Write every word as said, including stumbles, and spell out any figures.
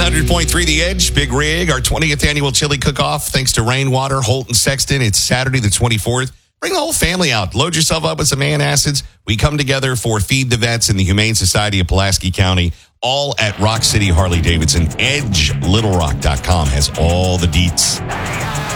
hundred point three The Edge, Big Rig, our twentieth annual chili cook-off. Thanks to Rainwater, Holt, and Sexton. It's Saturday the twenty-fourth. Bring the whole family out. Load yourself up with some antacids. We come together for Feed the Vets in the Humane Society of Pulaski County, all at Rock City Harley Davidson. Edge Little Rock dot com has all the deets.